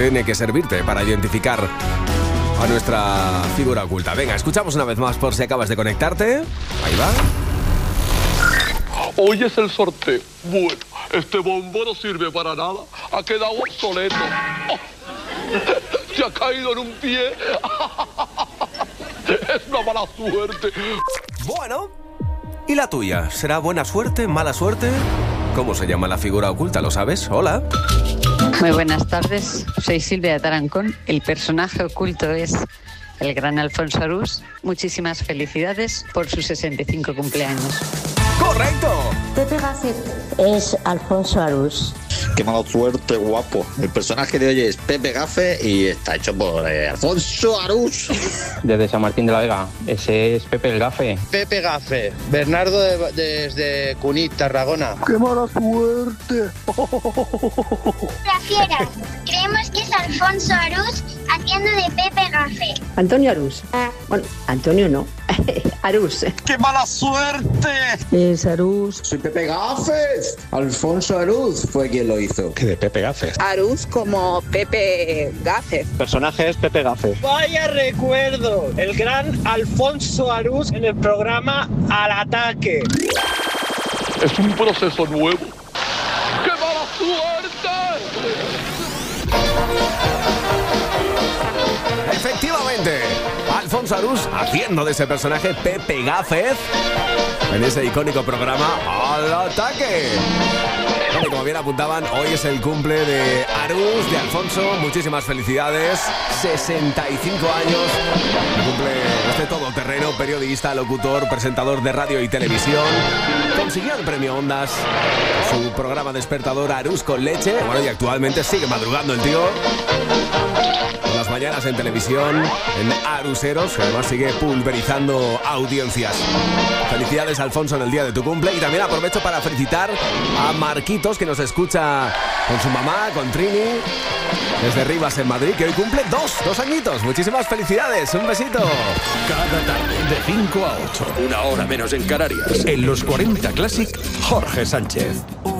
Tiene que servirte para identificar a nuestra figura oculta. Venga, escuchamos una vez más por si acabas de conectarte. Ahí va. Hoy es el sorteo. Bueno, este bombo no sirve para nada. Ha quedado obsoleto. Oh, se ha caído en un pie. Es una mala suerte. Bueno, ¿y la tuya? ¿Será buena suerte, mala suerte? ¿Cómo se llama la figura oculta? ¿Lo sabes? Hola. Muy buenas tardes, soy Silvia de Tarancón. El personaje oculto es el gran Alfonso Arús. Muchísimas felicidades por su 65 cumpleaños. ¡Correcto! Pepe Gacet es Alfonso Arús. Qué mala suerte, guapo. El personaje de hoy es Pepe Gafe y está hecho por Alfonso Arús. Desde San Martín de la Vega, ese es Pepe el Gafe. Pepe Gafe, Bernardo desde Cunit, Tarragona. ¡Qué mala suerte! La fiera, creemos que es Alfonso Arús haciendo de Pepe Gafe. Antonio Arús. Bueno, Antonio no. Arús. ¡Qué mala suerte! Es Arús. Soy Pepe Gafes. Alfonso Arús fue quien lo hizo. ¿Qué de Pepe Gafe? Arús como Pepe Gafe. El personaje es Pepe Gafe. Vaya recuerdo, el gran Alfonso Arús en el programa Al Ataque. Es un proceso nuevo. ¡Qué mala suerte! Efectivamente, Alfonso Arús haciendo de ese personaje Pepe Gáfez en ese icónico programa Al Ataque. Bueno, y como bien apuntaban, hoy es el cumple de Arús, de Alfonso. Muchísimas felicidades, 65 años. El cumple este todoterreno, periodista, locutor, presentador de radio y televisión. Consiguió el premio Ondas, su programa despertador Arús con leche. Bueno, y actualmente sigue madrugando el tío. Por las mañanas en televisión, en Aruseros, que además sigue pulverizando audiencias. Felicidades, Alfonso, en el día de tu cumple. Y también aprovecho para felicitar a Marquitos, que nos escucha con su mamá, con Trini, desde Rivas, en Madrid, que hoy cumple dos añitos. Muchísimas felicidades, un besito. Cada tarde, de 5 a 8, una hora menos en Canarias. En los 40 Classic, Jorge Sánchez.